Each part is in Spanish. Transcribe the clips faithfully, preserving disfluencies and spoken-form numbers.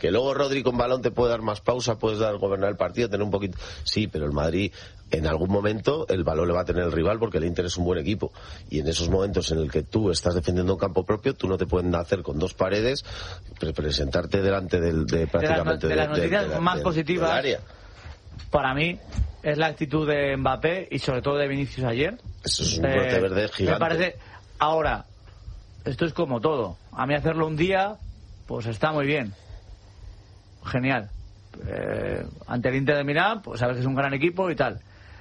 Que luego Rodri con balón te puede dar más pausa, puedes dar gobernar el partido, tener un poquito... Sí, pero el Madrid, en algún momento, el balón le va a tener el rival porque el Inter es un buen equipo. Y en esos momentos en el que tú estás defendiendo un campo propio, tú no te pueden hacer con dos paredes, pre presentarte delante del, de prácticamente... De las, de las noticias de, de, de, más de, positivas, del área. Para mí, es la actitud de Mbappé y sobre todo de Vinicius ayer. Eso es un brote eh, verde gigante. Me parece... Ahora, esto es como todo. A mí hacerlo un día, pues está muy bien. Genial. Eh, ante el Inter de Milán, pues sabes que es un gran equipo y tal.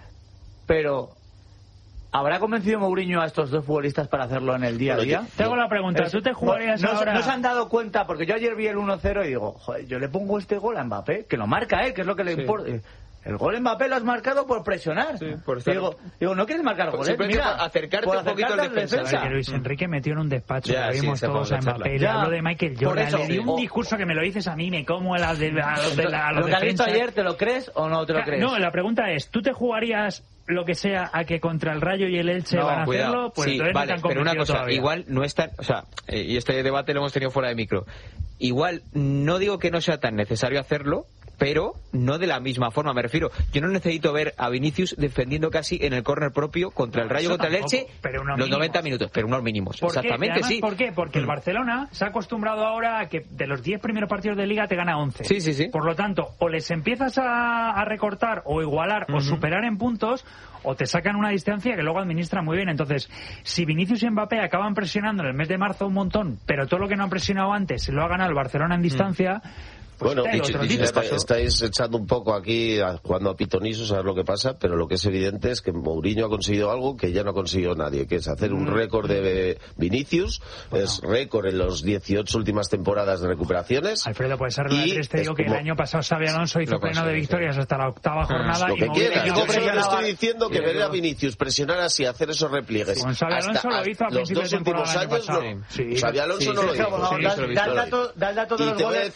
Pero, ¿habrá convencido Mourinho a estos dos futbolistas para hacerlo en el día a día? Te hago la pregunta, ¿tú te jugarías no, ahora? No se han dado cuenta, porque yo ayer vi el uno cero y digo, joder, yo le pongo este gol a Mbappé, que lo marca él, que es lo que le sí. importa. El gol Mbappé lo has marcado por presionar. Sí, por estar... digo, digo, no quieres marcar goles, mira, acercarte por un poquito al defensa. defensa. Que Luis Enrique metió en un despacho, ya, que vimos sí, todos a Mbappé, le habló de Michael Jordan, eso, le dio un discurso que me lo dices a mí, me como a los de, a los de la, a los lo que has visto ayer, ¿te lo crees o no te lo crees? No, la pregunta es, ¿tú te jugarías lo que sea a que contra el Rayo y el Elche no, van a cuidado. hacerlo? Pues sí, entonces vale, no pero una cosa, todavía. Igual no es tan, o sea, eh, y este debate lo hemos tenido fuera de micro, igual no digo que no sea tan necesario hacerlo, pero no de la misma forma, me refiero. Yo no necesito ver a Vinicius defendiendo casi en el córner propio contra el Rayo, Eso contra el Elche, los mínimos. noventa minutos, pero unos mínimos. Exactamente, además, sí. ¿Por qué? Porque el Barcelona se ha acostumbrado ahora a que de los diez primeros partidos de Liga te gana once. Sí, sí, sí. Por lo tanto, o les empiezas a, a recortar o igualar uh-huh. o superar en puntos, o te sacan una distancia que luego administran muy bien. Entonces, si Vinicius y Mbappé acaban presionando en el mes de marzo un montón, pero todo lo que no han presionado antes se lo ha ganado el Barcelona en distancia... Uh-huh. Pues bueno, dicho, dicho, está, estáis echando un poco aquí, jugando a pitoniso, saber lo que pasa, pero lo que es evidente es que Mourinho ha conseguido algo que ya no ha conseguido nadie, que es hacer un récord de Vinicius, bueno. es récord en los dieciocho últimas temporadas de recuperaciones. Alfredo, puede ser la triste, digo que como... el año pasado Xabi Alonso hizo pleno de victorias hasta la octava jornada. Lo y que quieras, yo presionaba... estoy diciendo que ver a Vinicius presionar así, hacer esos repliegues. Sí, con Xabi Alonso lo hizo a los dos últimos años, no. Sí. Xabi Alonso sí, no lo hizo. Da el dato de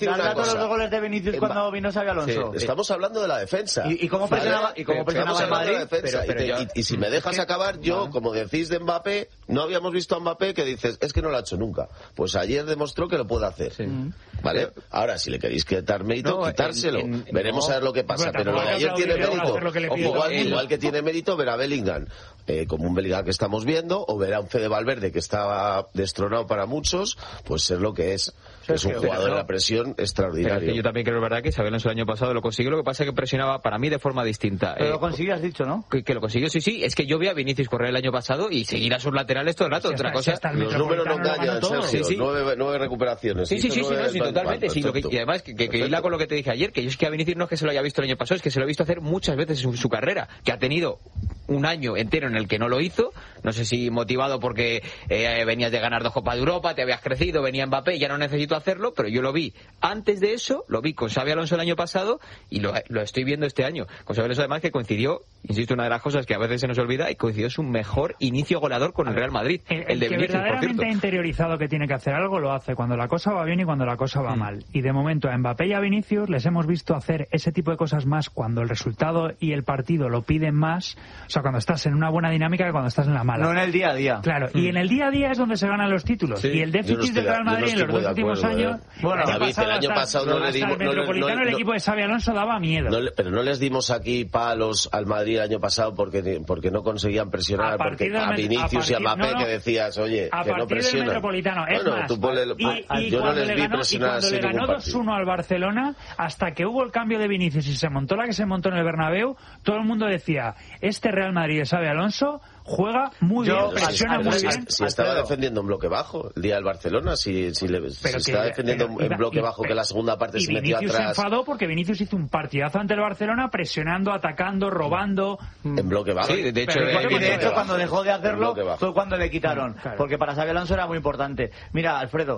los goles de Vinicius cuando vino Xabi Alonso. Sí, estamos hablando de la defensa. ¿Y, y cómo presionaba, ¿y cómo presionaba el Madrid? Pero, pero y, te, y, y si me dejas acabar, yo, como decís de Mbappé, no habíamos visto a Mbappé que dices, es que no lo ha hecho nunca. Pues ayer demostró que lo puede hacer. Sí. ¿Vale? Ahora, si le queréis quitar mérito, no, quitárselo. En, en, Veremos no, a ver lo que pasa. Pero lo de ayer tiene mérito. Que igual, igual que tiene mérito ver a Bellingham, eh, como un Bellingham que estamos viendo, o ver a un Fede Valverde que estaba destronado para muchos, pues ser lo que es. Es un jugador de la presión extraordinario. Yo también creo, es verdad, que Xabi Alonso el año pasado lo consiguió, lo que pasa es que presionaba para mí de forma distinta. Pero eh, lo consiguió, has dicho, ¿no? Que, que lo consiguió, sí, sí. Es que yo vi a Vinicius correr el año pasado y seguir a sus laterales todo el rato. Si Otra hasta, cosa, si los números no engañan, Sergio. Sí, sí. Nueve, nueve recuperaciones. Sí, sí, sí, sí, no, sí, totalmente. Sí, lo que, y además, que, que, que hila con lo que te dije ayer, que yo es que a Vinicius no es que se lo haya visto el año pasado, es que se lo he visto hacer muchas veces en su, su carrera, que ha tenido un año entero en el que no lo hizo, no sé si motivado porque eh, venías de ganar dos Copas de Europa, te habías crecido, venía Mbappé, ya no necesito hacerlo, pero yo lo vi antes de eso, lo vi con Xabi Alonso el año pasado y lo, lo estoy viendo este año. Con Xabi Alonso además que coincidió, insisto, una de las cosas que a veces se nos olvida, y coincidió su mejor inicio goleador con el Real Madrid, el, el, el de que Vinicius, verdaderamente ha interiorizado que tiene que hacer algo, lo hace cuando la cosa va bien y cuando la cosa va mm. mal. Y de momento a Mbappé y a Vinicius les hemos visto hacer ese tipo de cosas más cuando el resultado y el partido lo piden más, o sea, cuando estás en una buena dinámica que cuando estás en la mala. No en el día a día. Claro, mm. y en el día a día es donde se ganan los títulos. Sí. Y el déficit no del Real Madrid en los dos últimos años... Eh. Bueno, David, el año pasado no le dimos... El Metropolitano, el equipo de Xabi Alonso daba miedo. No, pero no les dimos aquí palos al Madrid el año pasado porque, porque no conseguían presionar, a porque a Vinicius a partir, y a Mbappé no, no, que decías, oye, que no presionan. Metropolitano. Es bueno, más, tú ponle, y, y yo no les le vi ganó, presionar así le ganó dos uno al Barcelona, hasta que hubo el cambio de Vinicius y se montó la que se montó en el Bernabéu, todo el mundo decía, este Real Madrid de Xabi Alonso juega muy yo, bien, presiona si, muy si, bien. Si estaba defendiendo en bloque bajo el día del Barcelona, si, si, le, si estaba defendiendo pero, en bloque y, bajo, que la segunda parte se metió Vinicius atrás. Se enfadó porque Vinicius hizo un partidazo ante el Barcelona, presionando, atacando, robando. En bloque bajo. Sí, de hecho, pero, de, de hecho cuando dejó de hacerlo fue cuando le quitaron, claro. Porque para Xabi Alonso era muy importante. Mira, Alfredo,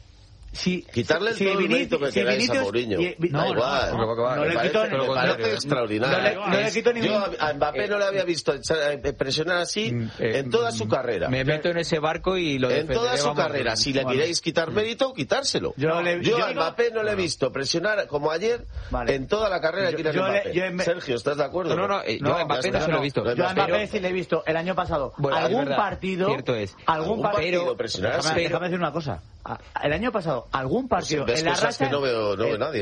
Si, quitarle el si todo el mérito que si queráis a Mourinho. Y, no, da igual. No, no, no, no le quito me parece extraordinario. No le, no le quito ningún... Yo a Mbappé eh, no le había visto presionar así eh, en toda su carrera. Me meto en ese barco y lo En toda su carrera. Si le queréis quitar mérito, quitárselo. Yo, le, yo, yo a Mbappé no le he visto presionar como ayer vale. en toda la carrera de Kylian Mbappé. Yo, yo, Sergio, ¿estás de acuerdo? No, no, no. Yo a Mbappé no se lo he visto. Yo a Mbappé sí le he visto el año pasado. Algún partido... Cierto es. Algún partido... presionar. Déjame decir una cosa. el año pasado algún partido pues si en la cosas racha que no veo, no veo nadie.